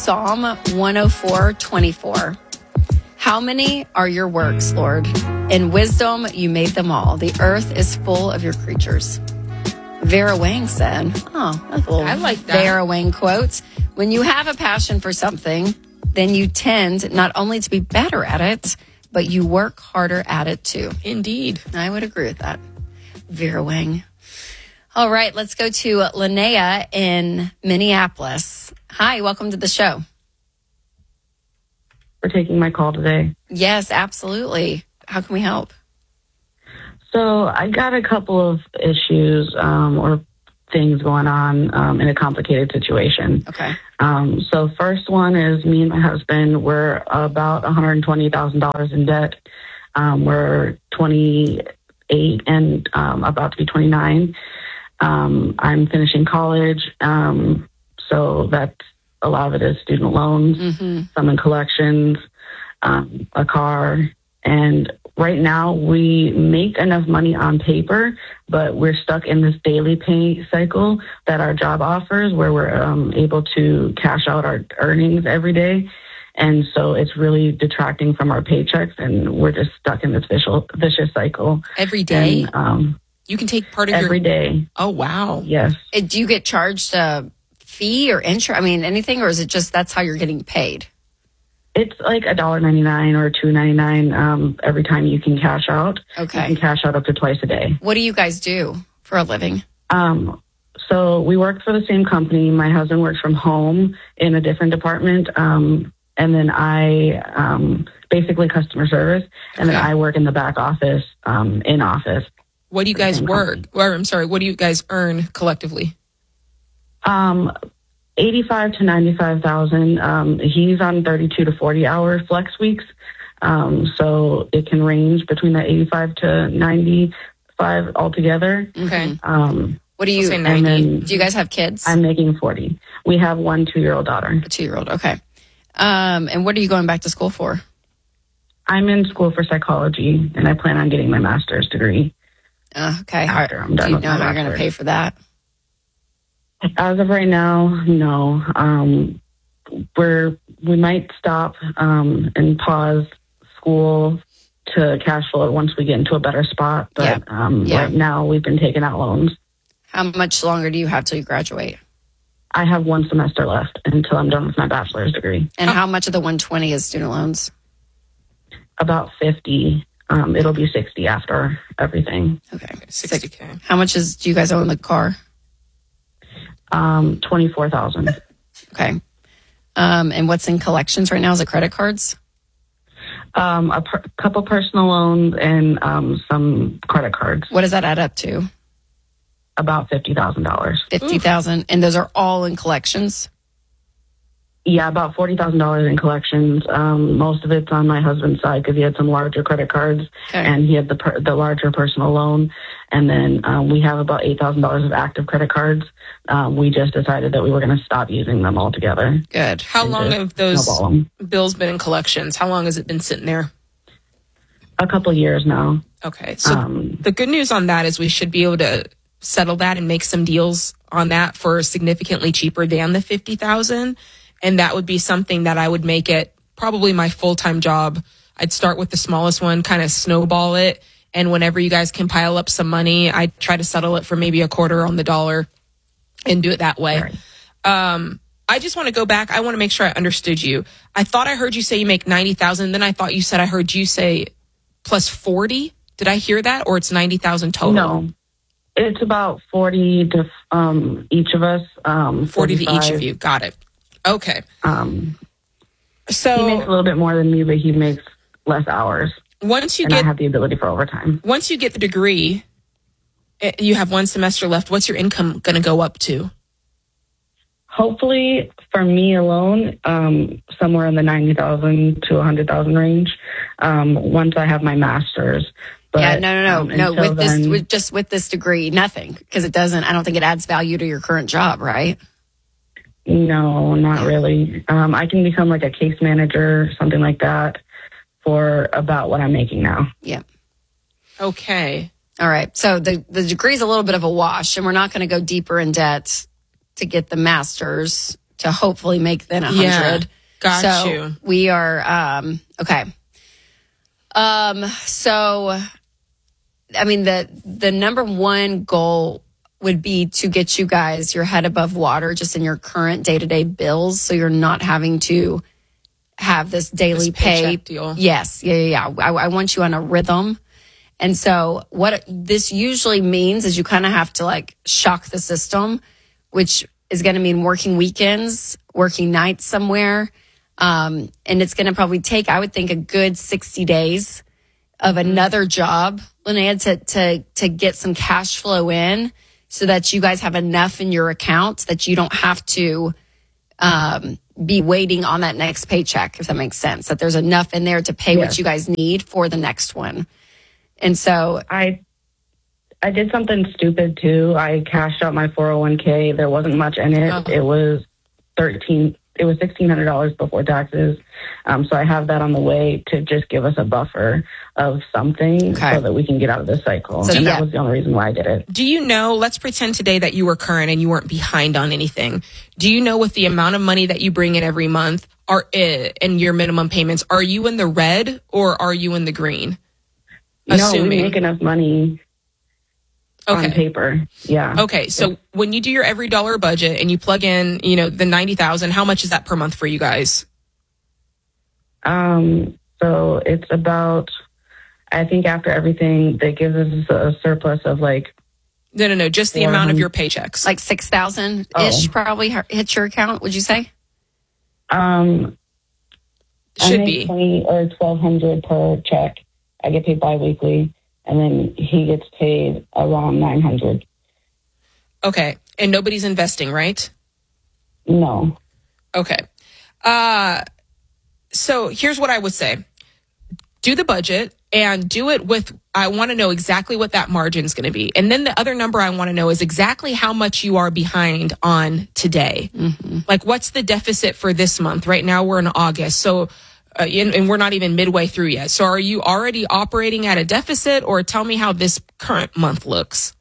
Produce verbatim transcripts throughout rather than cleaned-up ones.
Psalm one oh four twenty-four. How many are your works, Lord? In wisdom you made them all. The earth is full of your creatures. Vera Wang said, oh, that's a little I like that. Vera Wang quotes. When you have a passion for something, then you tend not only to be better at it, but you work harder at it too. Indeed. I would agree with that. Vera Wang. All right, let's go to Linnea in Minneapolis. Hi, welcome to the show. For taking my call today. Yes, absolutely. How can we help? So I got a couple of issues um, or things going on um, in a complicated situation. Okay. Um, so first one is me and my husband, we're about one hundred twenty thousand dollars in debt. Um, we're twenty-eight and um, about to be twenty-nine. Um, I'm finishing college. Um, so that's a lot of it is student loans, Mm-hmm. some in collections, um, a car. And right now we make enough money on paper, but we're stuck in this daily pay cycle that our job offers where we're um, able to cash out our earnings every day. And so it's really detracting from our paychecks and we're just stuck in this vicious, vicious cycle. Every day? And, um, you can take part of every your... day. Oh, wow. Yes. Uh, Do you get charged a fee or insurance? I mean, anything, or is it just that's how you're getting paid? It's like a dollar ninety nine or two ninety nine um, every time you can cash out. Okay. You can cash out up to twice a day. What do you guys do for a living? Um, so we work for the same company. My husband works from home in a different department, um, and then I um, basically customer service, and Okay. then I work in the back office, um, in office. What do you guys Same work? Or, I'm sorry, what do you guys earn collectively? Um, eighty-five to ninety-five thousand. Um, he's on thirty-two to forty hour flex weeks. Um, so it can range between the eighty-five to ninety-five altogether. Okay. Um, What do you? So say and ninety. then Do you guys have kids? I'm making forty. We have one two-year-old daughter. A two-year-old. Okay. Um, and what are you going back to school for? I'm in school for psychology, and I plan on getting my master's degree. Uh, okay. After I'm done do you with know my how you're going to bachelor's. pay for that? As of right now, no. Um, we're we might stop um, and pause school to cash flow it once we get into a better spot. But Yeah. um, Yeah. right now, we've been taking out loans. How much longer do you have till you graduate? I have one semester left until I'm done with my bachelor's degree. And how much of the one twenty is student loans? About fifty. Um, it'll be sixty after everything. Okay. sixty K. How much is? Do you guys own the car? Um, twenty-four thousand. Okay. Um, and what's in collections right now? Is it credit cards? Um, a per- couple personal loans and um, some credit cards. What does that add up to? About fifty thousand dollars. Fifty thousand, and those are all in collections. Yeah, about forty thousand dollars in collections. Um, most of it's on my husband's side because he had some larger credit cards Okay. and he had the per- the larger personal loan. And then um, we have about eight thousand dollars of active credit cards. Um, we just decided that we were going to stop using them altogether. Good. How and long just have those snowball 'em. bills been in collections? How long has it been sitting there? A couple years now. Okay. So Um, the good news on that is we should be able to settle that and make some deals on that for significantly cheaper than the fifty thousand. And that would be something that I would make it probably my full-time job. I'd start with the smallest one, kind of snowball it. And whenever you guys can pile up some money, I'd try to settle it for maybe a quarter on the dollar and do it that way. Right. Um, I just want to go back. I want to make sure I understood you. I thought I heard you say you make ninety thousand. Then I thought you said I heard you say plus forty. Did I hear that? Or it's ninety thousand total? No, it's about forty to um, each of us. Um, forty to each of forty-five. you. Got it. Okay. Um, So he makes a little bit more than me, but he makes less hours. once you And I get have the ability for overtime. once you get the degree, eh, you have one semester left. What's your income going to go up to? Hopefully, for me alone, um, somewhere in the ninety thousand to one hundred thousand range. Um, once I have my master's. But, yeah, no, no, um, no, no. until With this, then- with just with this degree, nothing, because it doesn't. I don't think it adds value to your current job, right? No, not really. Um, I can become like a case manager, something like that, for about what I'm making now. Yeah. Okay. All right. So the the degree is a little bit of a wash, and we're not going to go deeper in debt to get the master's to hopefully make then a Yeah, hundred. got so you. we are, um, okay. Um, so, I mean, the, the number one goal would be to get you guys your head above water just in your current day-to-day bills. So you're not having to have this daily This pay paycheck deal. Yes. Yeah. Yeah. yeah. I, I want you on a rhythm. And so what this usually means is you kind of have to like shock the system, which is going to mean working weekends, working nights somewhere. Um, and it's going to probably take, I would think, a good sixty days of another job, Linnea, to, to, to get some cash flow in so that you guys have enough in your account that you don't have to, um, be waiting on that next paycheck, if that makes sense, that there's enough in there to pay Yes. what you guys need for the next one. And so I I did something stupid too. I cashed out my four oh one k. There wasn't much in it. Oh. It was thirteen. It was sixteen hundred dollars before taxes. Um, so I have that on the way to just give us a buffer of something Okay. so that we can get out of this cycle. So and yeah. that was the only reason why I did it. Do you know, let's pretend today that you were current and you weren't behind on anything. Do you know with the amount of money that you bring in every month are uh, and your minimum payments, are you in the red or are you in the green? No, Assuming. we make enough money on Okay. paper. Yeah. Okay. So when you do your every dollar budget and you plug in, you know, the ninety thousand, how much is that per month for you guys? Um, so it's about, I think after everything, that gives us a surplus of like, No, no, no. Just the Four amount of hundred. your paychecks. like six thousand ish Oh. probably hits your account, would you say? um, I Should make be. twenty or twelve hundred per check. I get paid biweekly, and then he gets paid around nine hundred. Okay. And nobody's investing, right? No. Okay. Uh, so here's what I would say. Do the budget and do it with, I want to know exactly what that margin is going to be. And then the other number I want to know is exactly how much you are behind on today. Mm-hmm. Like what's the deficit for this month? Right now we're in August. So, uh, and, and we're not even midway through yet. So are you already operating at a deficit, or tell me how this current month looks?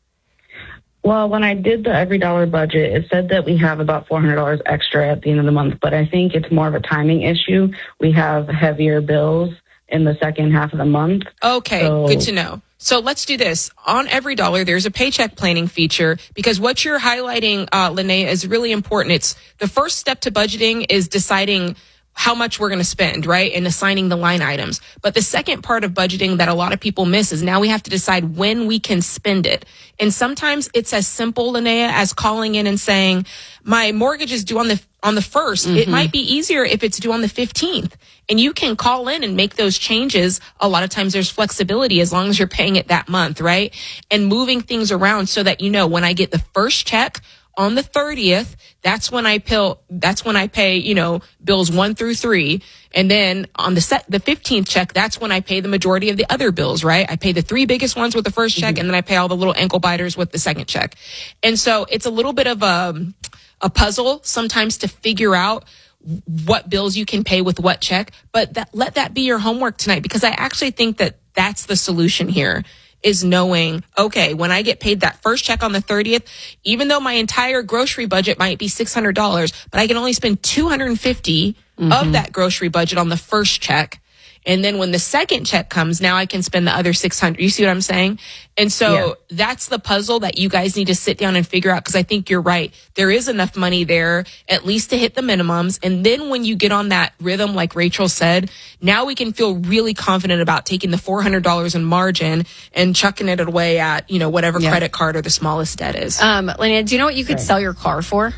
Well, when I did the every dollar budget, it said that we have about four hundred dollars extra at the end of the month, but I think it's more of a timing issue. We have heavier bills in the second half of the month. Okay, So- good to know. So let's do this. On every dollar, there's a paycheck planning feature, because what you're highlighting, uh, Linnea, is really important. It's the first step to budgeting is deciding how much we're going to spend, right? And assigning the line items. But the second part of budgeting that a lot of people miss is now we have to decide when we can spend it. And sometimes it's as simple, Linnea, as calling in and saying, my mortgage is due on the on the first. It might be easier if it's due on the fifteenth. And you can call in and make those changes. A lot of times there's flexibility as long as you're paying it that month, right? And moving things around so that, you know, when I get the first check on the thirtieth, that's when I pay, that's when I pay, you know, bills one through three. And then on the set, the fifteenth check, that's when I pay the majority of the other bills, right? I pay the three biggest ones with the first check, and then I pay all the little ankle biters with the second check. And so it's a little bit of a, a puzzle sometimes to figure out what bills you can pay with what check, but that, let that be your homework tonight, because I actually think that that's the solution here, is knowing, okay, when I get paid that first check on the thirtieth, even though my entire grocery budget might be six hundred dollars, but I can only spend two hundred fifty Mm-hmm. of that grocery budget on the first check. And then when the second check comes, now I can spend the other six hundred. You see what I'm saying? And so Yeah. that's the puzzle that you guys need to sit down and figure out, because I think you're right. There is enough money there, at least to hit the minimums. And then when you get on that rhythm, like Rachel said, now we can feel really confident about taking the four hundred dollars in margin and chucking it away at, you know, whatever Yeah. credit card or the smallest debt is. Um, Linnea, do you know what you could Right. sell your car for?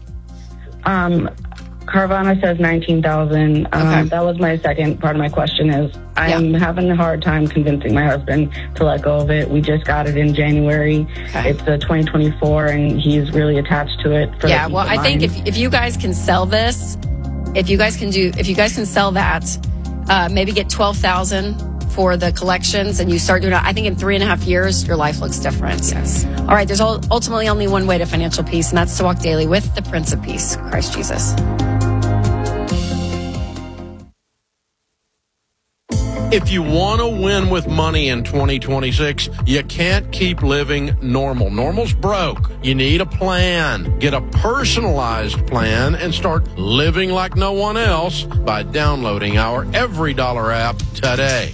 Um, Carvana says nineteen thousand. Um, Okay. That was my second part of my question is I'm having a hard time convincing my husband to let go of it. We just got it in January. Okay. It's a twenty twenty-four and he's really attached to it. For Yeah, the well, peace of I think mind. if if you guys can sell this, if you guys can do, if you guys can sell that, uh, maybe get twelve thousand for the collections, and you start doing it. I think in three and a half years, your life looks different. Yes. All right. There's ul- ultimately only one way to financial peace, and that's to walk daily with the Prince of Peace, Christ Jesus. If you want to win with money in twenty twenty-six, you can't keep living normal. Normal's broke. You need a plan. Get a personalized plan and start living like no one else by downloading our Every Dollar app today.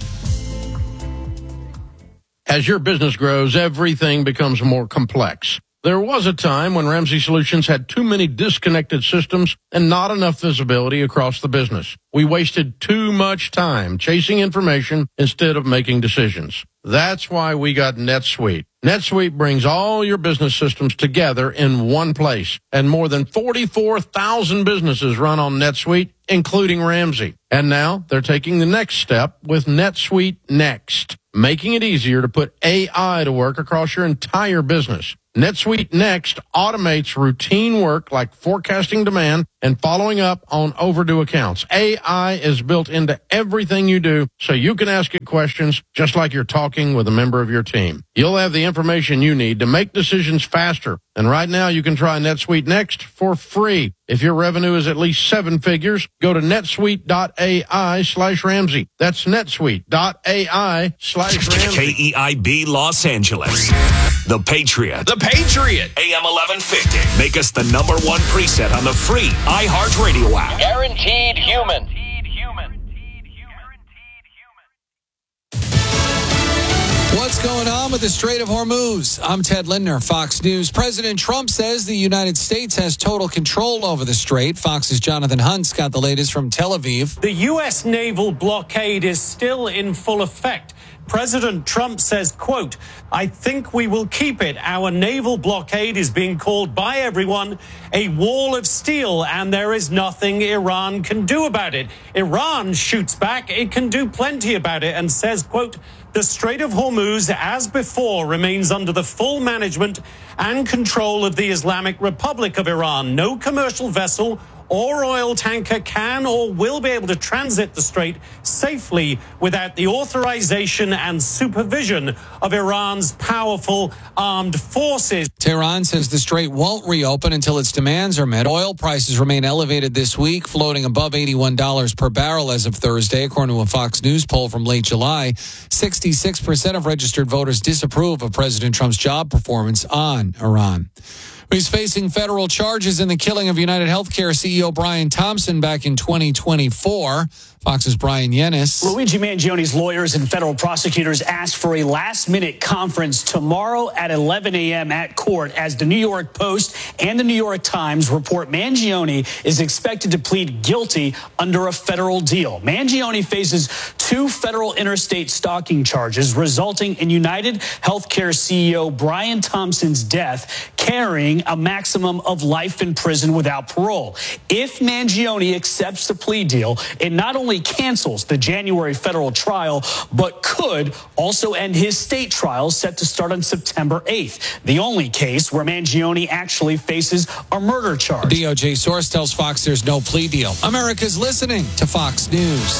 As your business grows, everything becomes more complex. There was a time when Ramsey Solutions had too many disconnected systems and not enough visibility across the business. We wasted too much time chasing information instead of making decisions. That's why we got NetSuite. NetSuite brings all your business systems together in one place, and more than forty-four thousand businesses run on NetSuite, including Ramsey. And now they're taking the next step with NetSuite Next, making it easier to put A I to work across your entire business. NetSuite Next automates routine work like forecasting demand and following up on overdue accounts. A I is built into everything you do, so you can ask it questions just like you're talking with a member of your team. You'll have the information you need to make decisions faster. And right now, you can try NetSuite Next for free. If your revenue is at least seven figures, go to netsuite.ai slash Ramsey. That's netsuite.ai slash Ramsey. K E I B Los Angeles. The Patriot. The Patriot. A M eleven fifty. Make us the number one preset on the free iHeartRadio app. Guaranteed human. What's going on with the Strait of Hormuz? I'm Ted Lindner, Fox News. President Trump says the United States has total control over the strait. Fox's Jonathan Hunt's got the latest from Tel Aviv. The U S naval blockade is still in full effect. President Trump says, quote, I think we will keep it. Our naval blockade is being called by everyone a wall of steel, and there is nothing Iran can do about it. Iran shoots back. It can do plenty about it and says, quote, the Strait of Hormuz, as before, remains under the full management and control of the Islamic Republic of Iran. No commercial vessel or oil tanker can or will be able to transit the strait safely without the authorization and supervision of Iran's powerful armed forces. Tehran says the strait won't reopen until its demands are met. Oil prices remain elevated this week, floating above eighty-one dollars per barrel as of Thursday, according to a Fox News poll from late July. sixty-six percent of registered voters disapprove of President Trump's job performance on Iran. He's facing federal charges in the killing of United Healthcare C E O Brian Thompson back in twenty twenty-four. Fox's Brian Yennis. Luigi Mangioni's lawyers and federal prosecutors asked for a last-minute conference tomorrow at eleven a.m. at court as the New York Post and the New York Times report Mangioni is expected to plead guilty under a federal deal. Mangioni faces two federal interstate stalking charges resulting in United Healthcare C E O Brian Thompson's death, carrying a maximum of life in prison without parole. If Mangioni accepts the plea deal, it not only cancels the January federal trial, but could also end his state trial set to start on September eighth, the only case where Mangioni actually faces a murder charge. D O J source tells Fox there's no plea deal. America's listening to Fox News.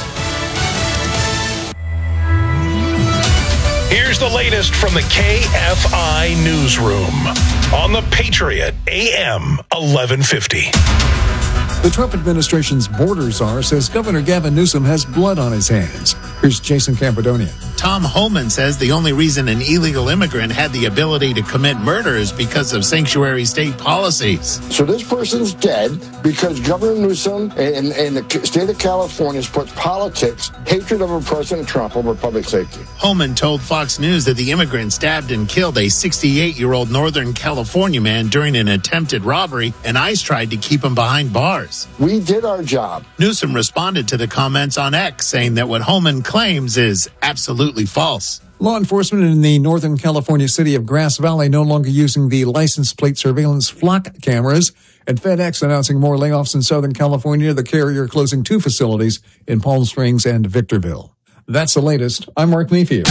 Here's the latest from the K F I Newsroom on the Patriot, A M eleven fifty. The Trump administration's border czar says Governor Gavin Newsom has blood on his hands. Here's Jason Campidonia. Tom Homan says the only reason an illegal immigrant had the ability to commit murder is because of sanctuary state policies. So this person's dead because Governor Newsom and, and the state of California puts politics, hatred over President Trump over public safety. Homan told Fox News that the immigrant stabbed and killed a sixty-eight-year-old Northern California man during an attempted robbery, and ICE tried to keep him behind bars. We did our job. Newsom responded to the comments on X, saying that what Homan claims is absolutely false. Law enforcement in the Northern California city of Grass Valley no longer using the license plate surveillance flock cameras, and FedEx announcing more layoffs in Southern California, the carrier closing two facilities in Palm Springs and Victorville. That's the latest. I'm Mark Mayfield.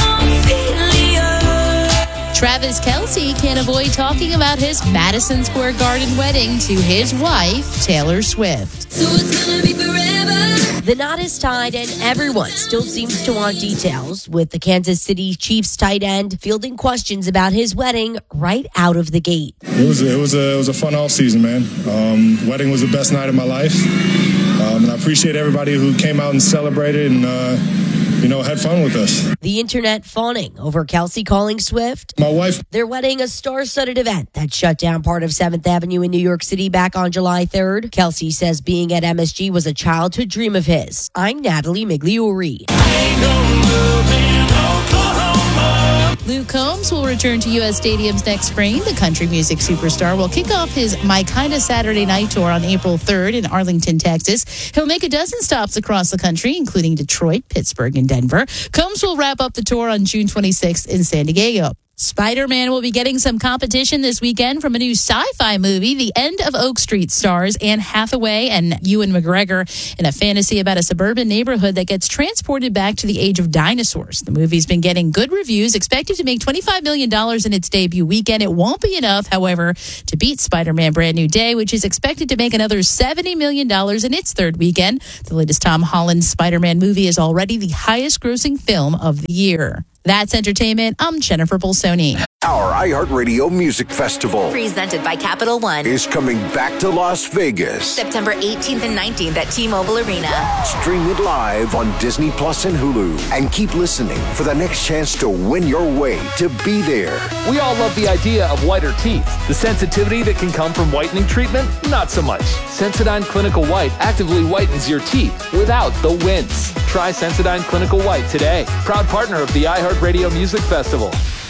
Travis Kelce can't avoid talking about his Madison Square Garden wedding to his wife, Taylor Swift. So it's gonna be forever. The knot is tied and everyone still seems to want details, with the Kansas City Chiefs tight end fielding questions about his wedding right out of the gate. It was a, it was a, it was a fun off season, man. Um, wedding was the best night of my life. Um, and I appreciate everybody who came out and celebrated and, uh, you know, had fun with us. The internet fawning over Kelsey calling Swift My wife. their wedding a star-studded event that shut down part of seventh Avenue in New York City back on July third. Kelsey says being at M S G was a childhood dream of his. I'm Natalie Migliori. Luke Combs will return to U S stadiums next spring. The country music superstar will kick off his My Kinda Saturday Night tour on April third in Arlington, Texas. He'll make a dozen stops across the country, including Detroit, Pittsburgh, and Denver. Combs will wrap up the tour on June twenty-sixth in San Diego. Spider-Man will be getting some competition this weekend from a new sci-fi movie. The End of Oak Street stars Anne Hathaway and Ewan McGregor in a fantasy about a suburban neighborhood that gets transported back to the age of dinosaurs. The movie's been getting good reviews, expected to make twenty-five million dollars in its debut weekend. It won't be enough, however, to beat Spider-Man Brand New Day, which is expected to make another seventy million dollars in its third weekend. The latest Tom Holland Spider-Man movie is already the highest-grossing film of the year. That's entertainment. I'm Jennifer Bolsoni. Our iHeartRadio Music Festival, presented by Capital One, is coming back to Las Vegas. September eighteenth and nineteenth at T-Mobile Arena. Stream it live on Disney Plus and Hulu. And keep listening for the next chance to win your way to be there. We all love the idea of whiter teeth. The sensitivity that can come from whitening treatment, not so much. Sensodyne Clinical White actively whitens your teeth without the wince. Try Sensodyne Clinical White today. Proud partner of the iHeartRadio Music Festival.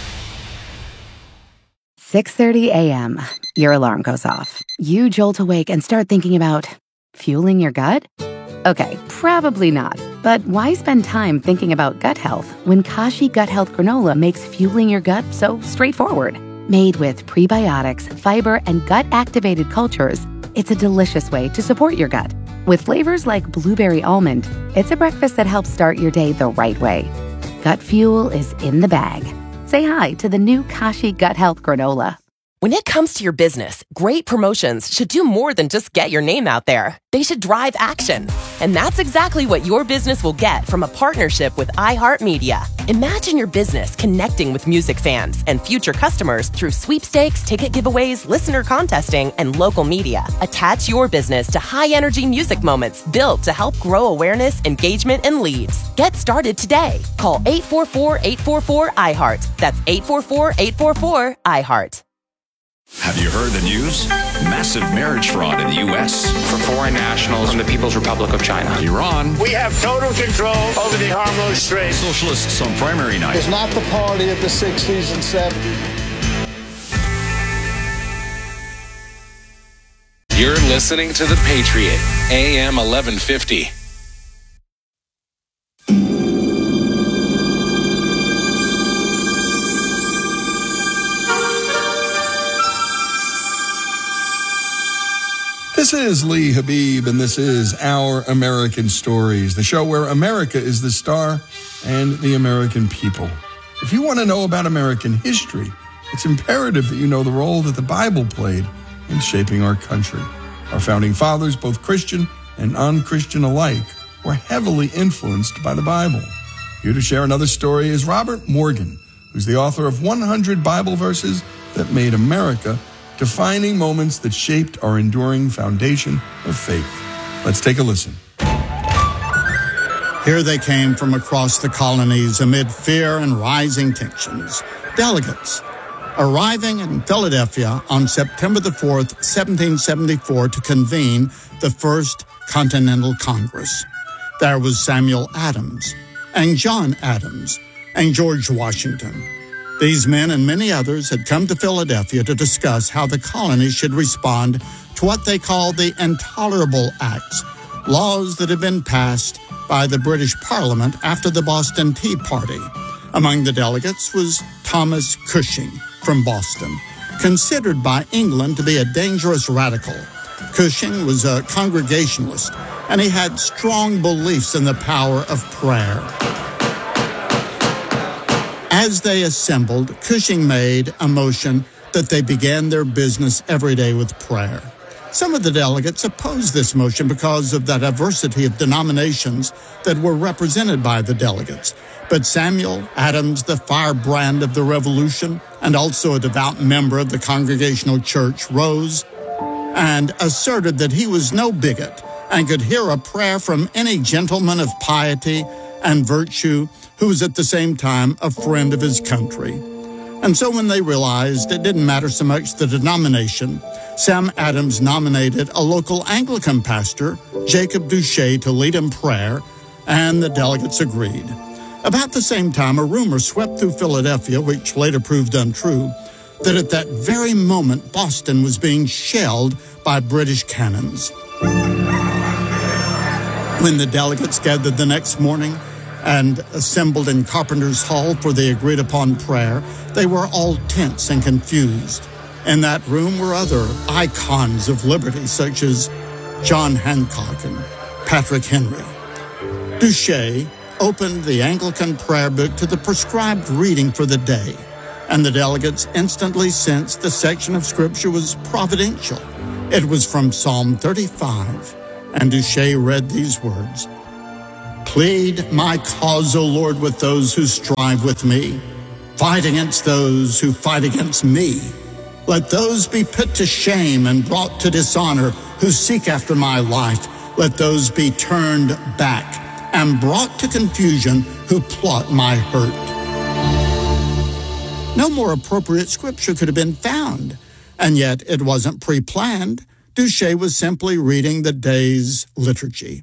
six thirty a.m. Your alarm goes off. You jolt awake and start thinking about fueling your gut? Okay, probably not. But why spend time thinking about gut health when Kashi Gut Health Granola makes fueling your gut so straightforward? Made with prebiotics, fiber, and gut-activated cultures, it's a delicious way to support your gut. With flavors like blueberry almond, it's a breakfast that helps start your day the right way. Gut fuel is in the bag. Say hi to the new Kashi Gut Health Granola. When it comes to your business, great promotions should do more than just get your name out there. They should drive action. And that's exactly what your business will get from a partnership with iHeartMedia. Imagine your business connecting with music fans and future customers through sweepstakes, ticket giveaways, listener contesting, and local media. Attach your business to high-energy music moments built to help grow awareness, engagement, and leads. Get started today. Call eight four four, eight four four, I heart. That's eight four four, eight four four, I heart. Have you heard the news? Massive marriage fraud in the U S for foreign nationals from the People's Republic of China. Iran. We have total control over the Hormuz Strait. Socialists on primary night. It's not the party of the sixties and seventies. You're listening to The Patriot, A M eleven fifty. This is Lee Habib, and this is Our American Stories, the show where America is the star and the American people. If you want to know about American history, it's imperative that you know the role that the Bible played in shaping our country. Our founding fathers, both Christian and non-Christian alike, were heavily influenced by the Bible. Here to share another story is Robert Morgan, who's the author of one hundred Bible verses that made America, defining moments that shaped our enduring foundation of faith. Let's take a listen. Here they came from across the colonies amid fear and rising tensions. Delegates arriving in Philadelphia on September the fourth, seventeen seventy-four, to convene the First Continental Congress. There was Samuel Adams and John Adams and George Washington. These men and many others had come to Philadelphia to discuss how the colonies should respond to what they called the Intolerable Acts, laws that had been passed by the British Parliament after the Boston Tea Party. Among the delegates was Thomas Cushing from Boston, considered by England to be a dangerous radical. Cushing was a Congregationalist, and he had strong beliefs in the power of prayer. As they assembled, Cushing made a motion that they began their business every day with prayer. Some of the delegates opposed this motion because of the diversity of denominations that were represented by the delegates. But Samuel Adams, the firebrand of the Revolution, and also a devout member of the Congregational Church, rose and asserted that he was no bigot and could hear a prayer from any gentleman of piety and virtue, who was at the same time a friend of his country. And so when they realized it didn't matter so much the denomination, Sam Adams nominated a local Anglican pastor, Jacob Duché, to lead in prayer, and the delegates agreed. About the same time, a rumor swept through Philadelphia, which later proved untrue, that at that very moment Boston was being shelled by British cannons. When the delegates gathered the next morning and assembled in Carpenter's Hall for the agreed-upon prayer, they were all tense and confused. In that room were other icons of liberty, such as John Hancock and Patrick Henry. Duché opened the Anglican prayer book to the prescribed reading for the day, and the delegates instantly sensed the section of Scripture was providential. It was from Psalm thirty-five, and Duché read these words: "Plead my cause, O Lord, with those who strive with me. Fight against those who fight against me. Let those be put to shame and brought to dishonor who seek after my life. Let those be turned back and brought to confusion who plot my hurt." No more appropriate scripture could have been found, and yet it wasn't pre-planned. Duché was simply reading the day's liturgy.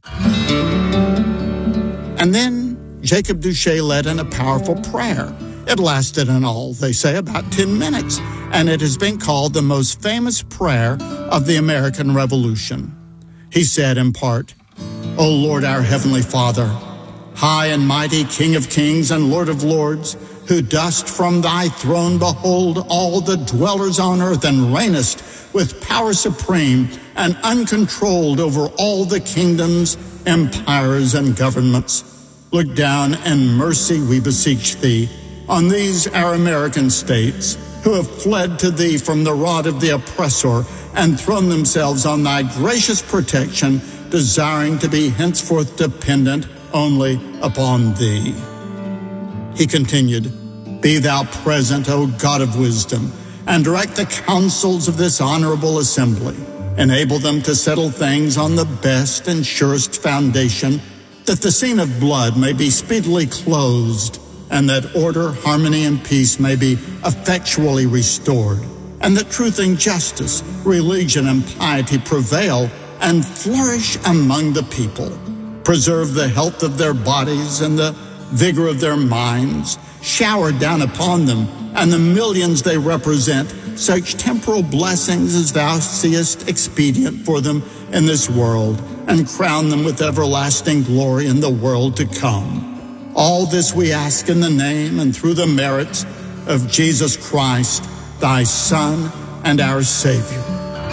And then Jacob Duché led in a powerful prayer. It lasted in all, they say, about ten minutes, and it has been called the most famous prayer of the American Revolution. He said in part, "O Lord, our Heavenly Father, high and mighty King of kings and Lord of lords, who dost from thy throne behold all the dwellers on earth and reignest with power supreme and uncontrolled over all the kingdoms, empires, and governments. Look down in mercy, we beseech thee, on these our American states, who have fled to thee from the rod of the oppressor and thrown themselves on thy gracious protection, desiring to be henceforth dependent only upon thee." He continued, "Be thou present, O God of wisdom, and direct the counsels of this honorable assembly. Enable them to settle things on the best and surest foundation, that the scene of blood may be speedily closed, and that order, harmony, and peace may be effectually restored, and that truth and justice, religion and piety prevail and flourish among the people. Preserve the health of their bodies and the vigor of their minds. Shower down upon them and the millions they represent such temporal blessings as thou seest expedient for them in this world, and crown them with everlasting glory in the world to come. All this we ask in the name and through the merits of Jesus Christ, thy Son and our Savior."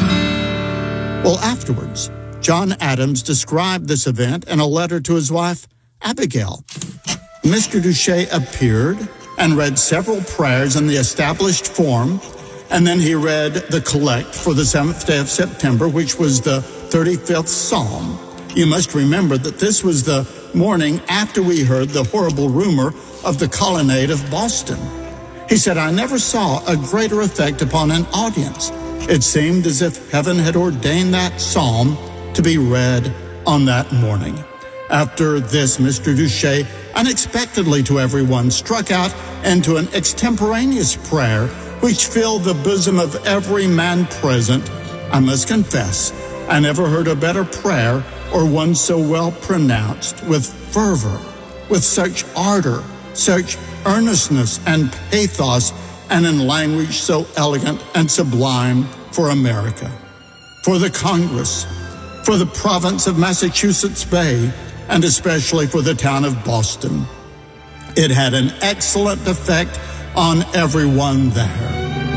Well, afterwards, John Adams described this event in a letter to his wife, Abigail. Mister Duché appeared and read several prayers in the established form, and then he read the collect for the seventh day of September, which was the thirty-fifth Psalm. You must remember that this was the morning after we heard the horrible rumor of the colonnade of Boston. He said, "I never saw a greater effect upon an audience. It seemed as if heaven had ordained that psalm to be read on that morning." After this, Mister Duché, unexpectedly to everyone, struck out into an extemporaneous prayer which filled the bosom of every man present. I must confess, I never heard a better prayer or one so well pronounced, with fervor, with such ardor, such earnestness and pathos, and in language so elegant and sublime for America, for the Congress, for the province of Massachusetts Bay, and especially for the town of Boston. It had an excellent effect on everyone there.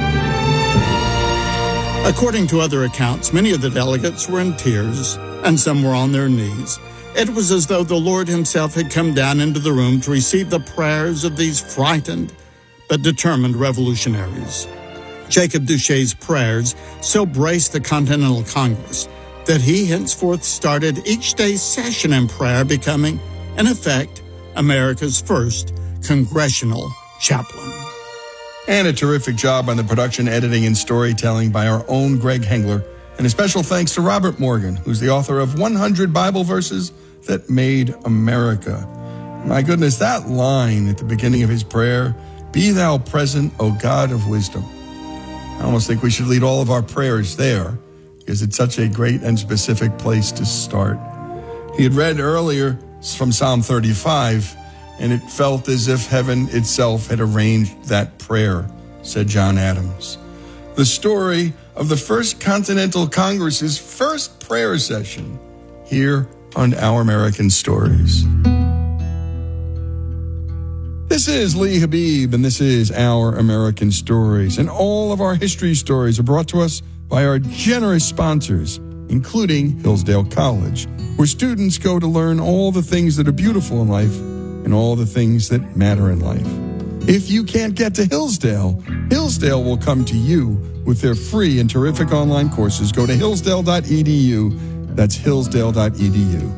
According to other accounts, many of the delegates were in tears, and some were on their knees. It was as though the Lord himself had come down into the room to receive the prayers of these frightened but determined revolutionaries. Jacob Duché's prayers so braced the Continental Congress that he henceforth started each day's session in prayer, becoming, in effect, America's first congressional chaplain. And a terrific job on the production, editing, and storytelling by our own Greg Hengler. And a special thanks to Robert Morgan, who's the author of one hundred Bible Verses That Made America. My goodness, that line at the beginning of his prayer, "Be thou present, O God of wisdom." I almost think we should lead all of our prayers there because it's such a great and specific place to start. He had read earlier from Psalm thirty-five, and it felt as if heaven itself had arranged that prayer, said John Adams. The story of the First Continental Congress's first prayer session here on Our American Stories. This is Lee Habib, and this is Our American Stories. And all of our history stories are brought to us by our generous sponsors, including Hillsdale College, where students go to learn all the things that are beautiful in life and all the things that matter in life. If you can't get to Hillsdale, Hillsdale will come to you with their free and terrific online courses. Go to hillsdale dot e d u. That's hillsdale dot e d u.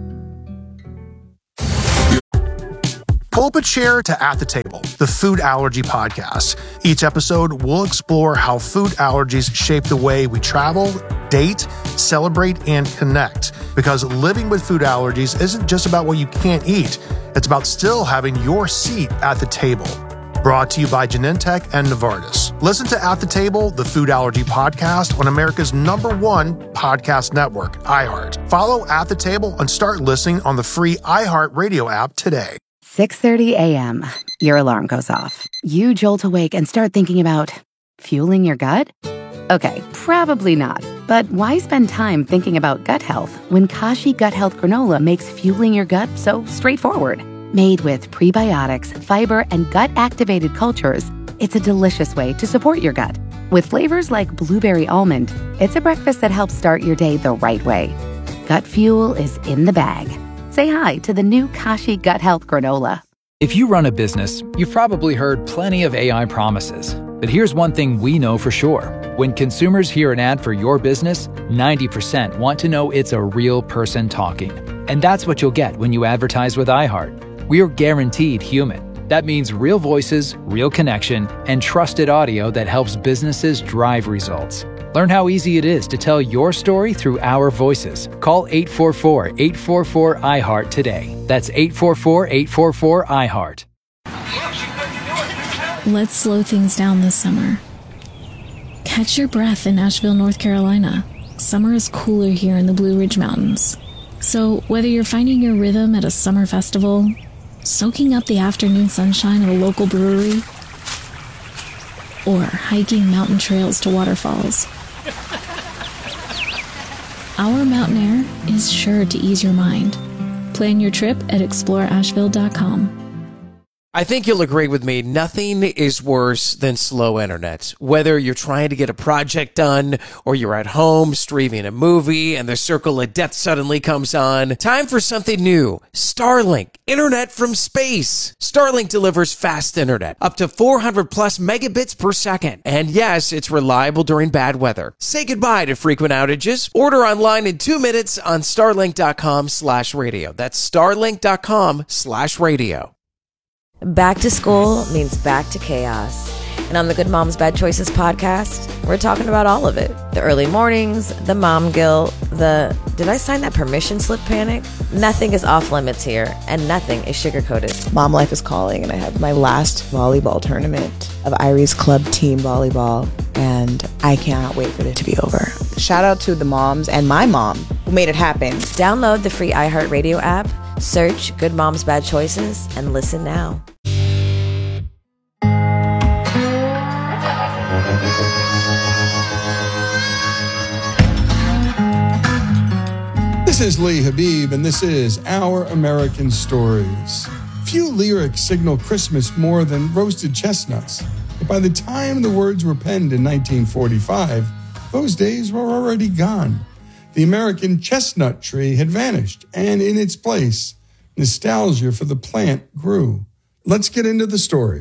Pull up a chair to At the Table, the Food Allergy Podcast. Each episode, we'll explore how food allergies shape the way we travel, date, celebrate, and connect. Because living with food allergies isn't just about what you can't eat. It's about still having your seat at the table. Brought to you by Genentech and Novartis. Listen to At the Table, the Food Allergy Podcast on America's number one podcast network, iHeart. Follow At the Table and start listening on the free iHeart Radio app today. six thirty a.m. Your alarm goes off. You jolt awake and start thinking about fueling your gut? Okay, probably not. But why spend time thinking about gut health when Kashi Gut Health Granola makes fueling your gut so straightforward? Made with prebiotics, fiber, and gut-activated cultures, it's a delicious way to support your gut. With flavors like blueberry almond, it's a breakfast that helps start your day the right way. Gut fuel is in the bag. Say hi to the new Kashi Gut Health Granola. If you run a business, you've probably heard plenty of A I promises. But here's one thing we know for sure. When consumers hear an ad for your business, ninety percent want to know it's a real person talking. And that's what you'll get when you advertise with iHeart. We are guaranteed human. That means real voices, real connection, and trusted audio that helps businesses drive results. Learn how easy it is to tell your story through our voices. Call eight four four, eight four four, I heart today. That's eight four four, eight four four, I heart. Let's slow things down this summer. Catch your breath in Asheville, North Carolina. Summer is cooler here in the Blue Ridge Mountains. So whether you're finding your rhythm at a summer festival, soaking up the afternoon sunshine at a local brewery, or hiking mountain trails to waterfalls, our mountain air is sure to ease your mind. Plan your trip at explore asheville dot com. I think you'll agree with me, nothing is worse than slow internet. Whether you're trying to get a project done or you're at home streaming a movie and the circle of death suddenly comes on, time for something new. Starlink, internet from space. Starlink delivers fast internet, up to four hundred plus megabits per second. And yes, it's reliable during bad weather. Say goodbye to frequent outages. Order online in two minutes on starlink dot com slash radio. That's starlink dot com slash radio. Back to school means back to chaos. And on the Good Moms Bad Choices podcast, we're talking about all of it. The early mornings, the mom guilt, the did I sign that permission slip panic? Nothing is off limits here, and nothing is sugar-coated. Mom life is calling, and I have my last volleyball tournament of Irie's club team volleyball, and I cannot wait for it to be over. Shout out to the moms and my mom who made it happen. Download the free iHeartRadio app, search Good Moms Bad Choices, and listen now. This is Lee Habib, and this is Our American Stories. Few lyrics signal Christmas more than roasted chestnuts. But by the time the words were penned in nineteen forty-five, those days were already gone. The American chestnut tree had vanished, and in its place, nostalgia for the plant grew. Let's get into the story.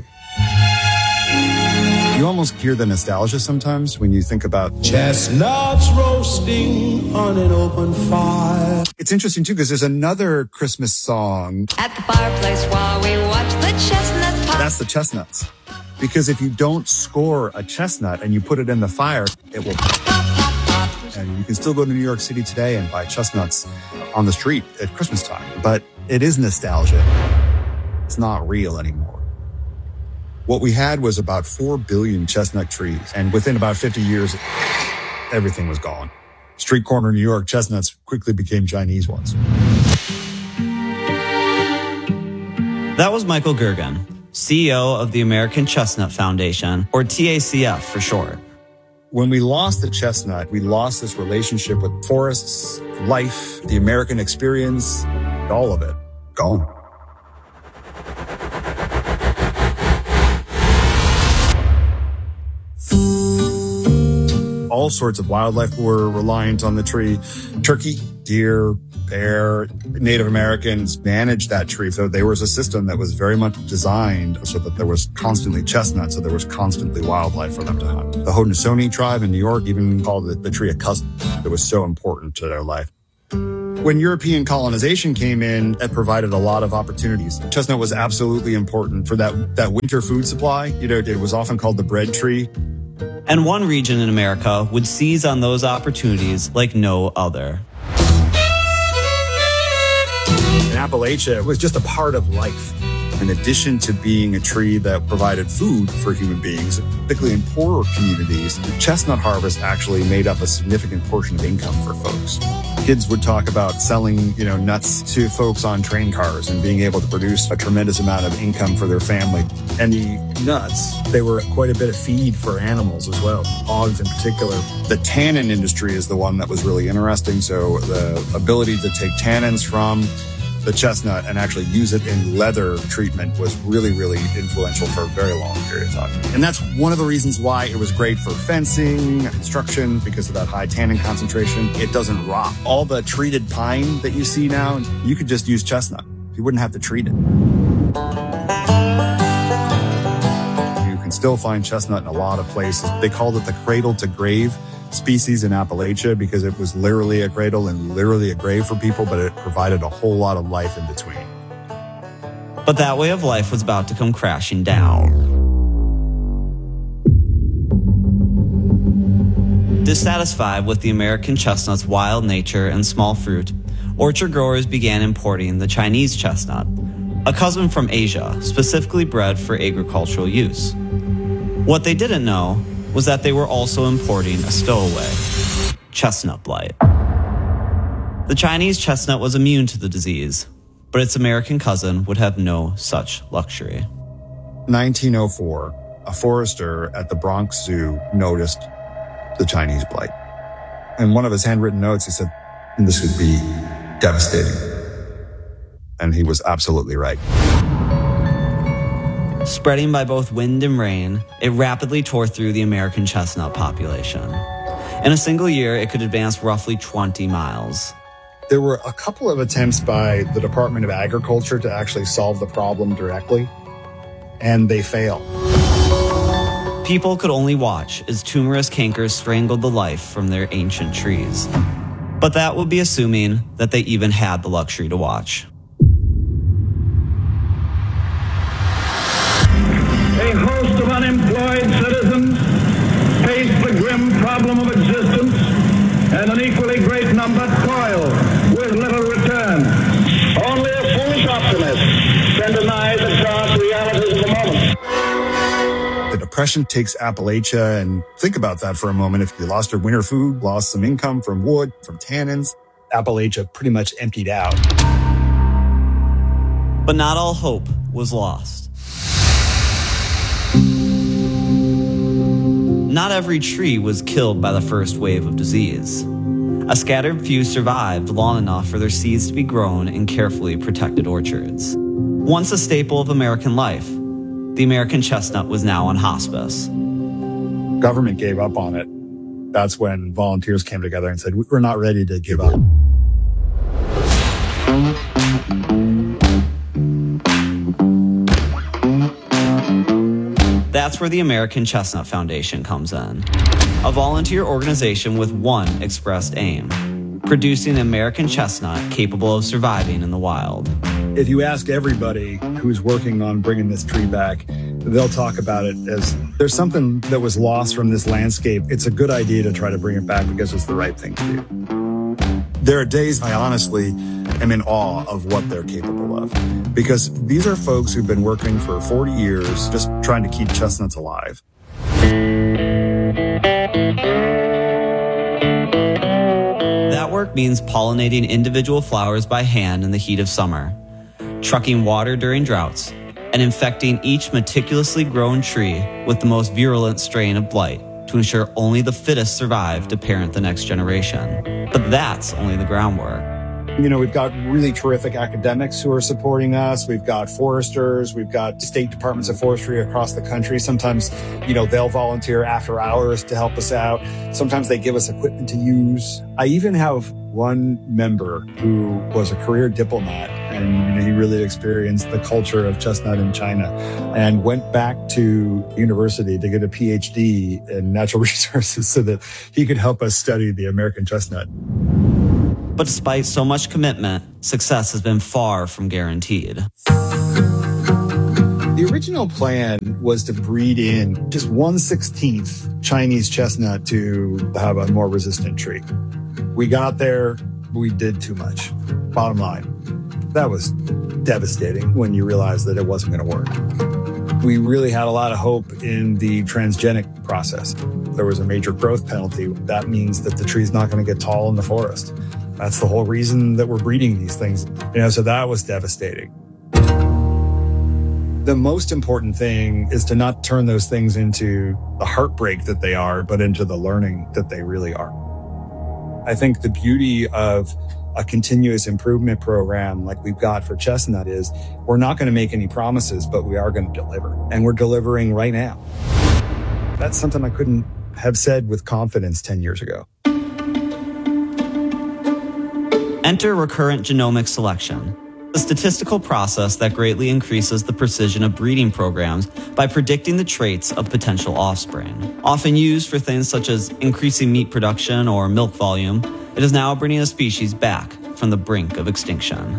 You almost hear the nostalgia sometimes when you think about chestnuts roasting on an open fire. It's interesting, too, because there's another Christmas song. At the fireplace while we watch the chestnuts pop. That's the chestnuts. Because if you don't score a chestnut and you put it in the fire, it will pop, pop, pop. And you can still go to New York City today and buy chestnuts on the street at Christmas time. But it is nostalgia. It's not real anymore. What we had was about four billion chestnut trees, and within about fifty years, everything was gone. Street corner New York chestnuts quickly became Chinese ones. That was Michael Gergen, C E O of the American Chestnut Foundation, or T A C F for short. When we lost the chestnut, we lost this relationship with forests, life, the American experience, all of it gone. All sorts of wildlife were reliant on the tree. Turkey, deer, bear, Native Americans managed that tree. So there was a system that was very much designed so that there was constantly chestnut, so there was constantly wildlife for them to hunt. The Haudenosaunee tribe in New York even called it the tree a cousin. It was so important to their life. When European colonization came in, it provided a lot of opportunities. Chestnut was absolutely important for that, that winter food supply. You know, it was often called the bread tree. And one region in America would seize on those opportunities like no other. And Appalachia was just a part of life. In addition to being a tree that provided food for human beings, particularly in poorer communities, the chestnut harvest actually made up a significant portion of income for folks. Kids would talk about selling, you know, nuts to folks on train cars and being able to produce a tremendous amount of income for their family. And the nuts, they were quite a bit of feed for animals as well, hogs in particular. The tannin industry is the one that was really interesting. So the ability to take tannins from the chestnut and actually use it in leather treatment was really, really influential for a very long period of time. And that's one of the reasons why it was great for fencing, construction, because of that high tannin concentration. It doesn't rot. All the treated pine that you see now, you could just use chestnut. You wouldn't have to treat it. You can still find chestnut in a lot of places. They called it the cradle to grave species in Appalachia because it was literally a cradle and literally a grave for people, but it provided a whole lot of life in between. But that way of life was about to come crashing down. Dissatisfied with the American chestnut's wild nature and small fruit, orchard growers began importing the Chinese chestnut, a cousin from Asia, specifically bred for agricultural use. What they didn't know was that they were also importing a stowaway, chestnut blight. The Chinese chestnut was immune to the disease, but its American cousin would have no such luxury. nineteen oh four, a forester at the Bronx Zoo noticed the Chinese blight. In one of his handwritten notes, he said, this could be devastating. And he was absolutely right. Spreading by both wind and rain, it rapidly tore through the American chestnut population. In a single year, it could advance roughly twenty miles. There were a couple of attempts by the Department of Agriculture to actually solve the problem directly, and they failed. People could only watch as tumorous cankers strangled the life from their ancient trees. But that would be assuming that they even had the luxury to watch. A host of unemployed citizens face the grim problem of existence, and an equally great number toil with little return. Only a foolish optimist can deny the dark realities of the moment. The Depression takes Appalachia, and think about that for a moment. If you lost your winter food, lost some income from wood, from tannins, Appalachia pretty much emptied out. But not all hope was lost. Not every tree was killed by the first wave of disease. A scattered few survived long enough for their seeds to be grown in carefully protected orchards. Once a staple of American life, the American chestnut was now on hospice. Government gave up on it. That's when volunteers came together and said, we're not ready to give up. That's where the American Chestnut Foundation comes in. A volunteer organization with one expressed aim: producing an American chestnut capable of surviving in the wild. If you ask everybody who's working on bringing this tree back, they'll talk about it as there's something that was lost from this landscape. It's a good idea to try to bring it back because it's the right thing to do. There are days I honestly am in awe of what they're capable of, because these are folks who've been working for forty years just trying to keep chestnuts alive. That work means pollinating individual flowers by hand in the heat of summer, trucking water during droughts, and infecting each meticulously grown tree with the most virulent strain of blight to ensure only the fittest survive to parent the next generation. But that's only the groundwork. You know, we've got really terrific academics who are supporting us. We've got foresters. We've got state departments of forestry across the country. Sometimes, you know, they'll volunteer after hours to help us out. Sometimes they give us equipment to use. I even have one member who was a career diplomat, and you know, he really experienced the culture of chestnut in China and went back to university to get a P H D in natural resources so that he could help us study the American chestnut. But despite so much commitment, success has been far from guaranteed. The original plan was to breed in just one sixteenth Chinese chestnut to have a more resistant tree. We got there, we did too much. Bottom line, that was devastating when you realize that it wasn't going to work. We really had a lot of hope in the transgenic process. There was a major growth penalty. That means that the tree's not going to get tall in the forest. That's the whole reason that we're breeding these things. You know, so that was devastating. The most important thing is to not turn those things into the heartbreak that they are, but into the learning that they really are. I think the beauty of a continuous improvement program like we've got for chestnut is we're not going to make any promises, but we are going to deliver. And we're delivering right now. That's something I couldn't have said with confidence ten years ago. Enter recurrent genomic selection, a statistical process that greatly increases the precision of breeding programs by predicting the traits of potential offspring. Often used for things such as increasing meat production or milk volume, it is now bringing a species back from the brink of extinction.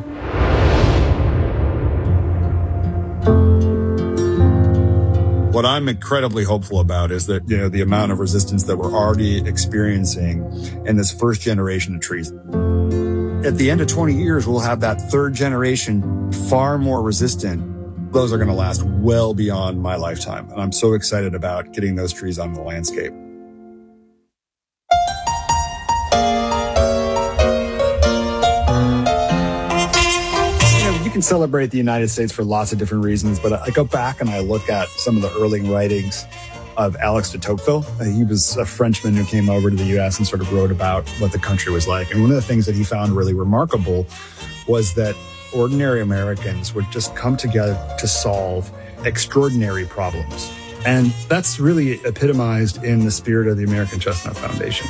What I'm incredibly hopeful about is that, you know, the amount of resistance that we're already experiencing in this first generation of trees. At the end of twenty years, we'll have that third generation far more resistant. Those are going to last well beyond my lifetime. And I'm so excited about getting those trees on the landscape. You can celebrate the United States for lots of different reasons, but I go back and I look at some of the early writings of Alex de Tocqueville. He was a Frenchman who came over to the U S and sort of wrote about what the country was like. And one of the things that he found really remarkable was that ordinary Americans would just come together to solve extraordinary problems. And that's really epitomized in the spirit of the American Chestnut Foundation.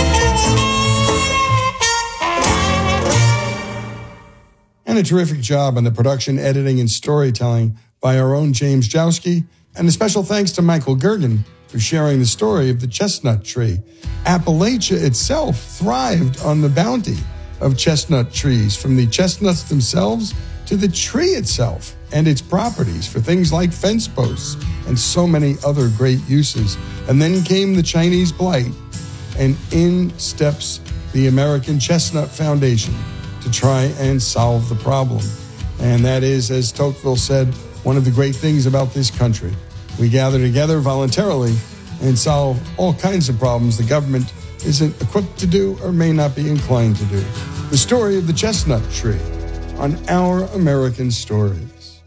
And a terrific job on the production, editing, and storytelling by our own James Jowski. And a special thanks to Michael Gergen for sharing the story of the chestnut tree. Appalachia itself thrived on the bounty of chestnut trees, from the chestnuts themselves to the tree itself and its properties for things like fence posts and so many other great uses. And then came the Chinese blight, and in steps the American Chestnut Foundation to try and solve the problem. And that is, as Tocqueville said, one of the great things about this country. We gather together voluntarily and solve all kinds of problems the government isn't equipped to do or may not be inclined to do. The story of the chestnut tree on Our American Stories.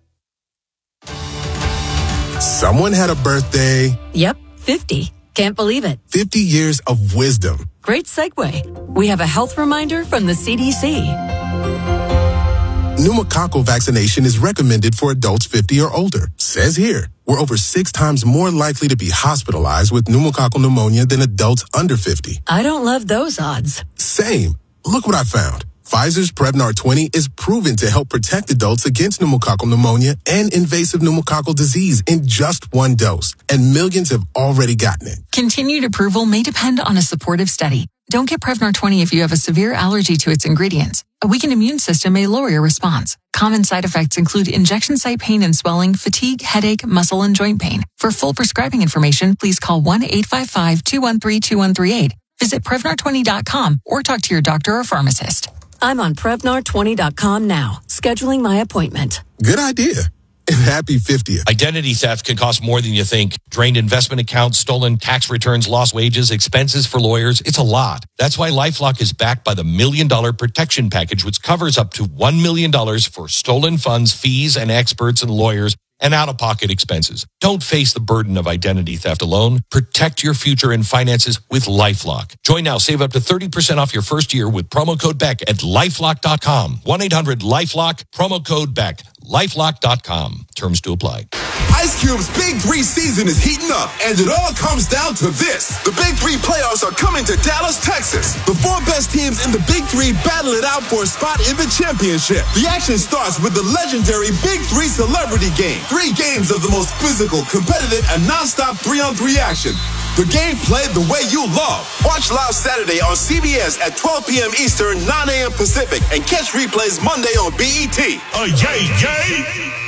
Someone had a birthday. Yep, fifty. Can't believe it. fifty years of wisdom. Great segue. We have a health reminder from the C D C. Pneumococcal vaccination is recommended for adults fifty or older. Says here, we're over six times more likely to be hospitalized with pneumococcal pneumonia than adults under fifty. I don't love those odds. Same. Look what I found. Pfizer's Prevnar twenty is proven to help protect adults against pneumococcal pneumonia and invasive pneumococcal disease in just one dose. And millions have already gotten it. Continued approval may depend on a supportive study. Don't get Prevnar twenty if you have a severe allergy to its ingredients. A weakened immune system may lower your response. Common side effects include injection site pain and swelling, fatigue, headache, muscle, and joint pain. For full prescribing information, please call one eight five five, two one three, two one three eight. Visit Prevnar twenty dot com or talk to your doctor or pharmacist. I'm on Prevnar twenty dot com now, scheduling my appointment. Good idea. And happy fiftieth. Identity theft can cost more than you think. Drained investment accounts, stolen tax returns, lost wages, expenses for lawyers. It's a lot. That's why LifeLock is backed by the Million Dollar Protection Package, which covers up to one million dollars for stolen funds, fees, and experts and lawyers, and out-of-pocket expenses. Don't face the burden of identity theft alone. Protect your future and finances with LifeLock. Join now. Save up to thirty percent off your first year with promo code Beck at lifelock dot com. one eight hundred lifelock, promo code Beck. lifelock dot com. Terms to apply. Ice Cube's Big Three season is heating up, and it all comes down to this. The Big Three playoffs are coming to Dallas, Texas. The four best teams in the Big Three battle it out for a spot in the championship. The action starts with the legendary Big Three Celebrity Game. Three games of the most physical, competitive, and nonstop three-on-three action. The game played the way you love. Watch live Saturday on C B S at twelve p.m. Eastern, nine a.m. Pacific, and catch replays Monday on B E T. Uh, yay, yay!